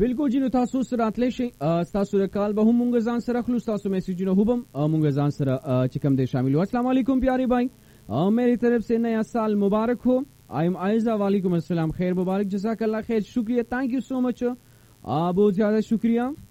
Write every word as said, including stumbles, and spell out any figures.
بالکل جنو تاسو سره اتلی شي تاسو د کال به هم مونږ ځان سره خلو تاسو میسجونه هم مونږ ځان سره چې کوم دي شامل و. السلام علیکم پیارے بھائی, میری طرف سے نیا سال مبارک ہو. آئی ایم عائزہ, وعلیکم السلام, خیر مبارک, جزاک اللہ خیر, شکریہ, تھینک یو سو مچ, بہت زیادہ شکریہ.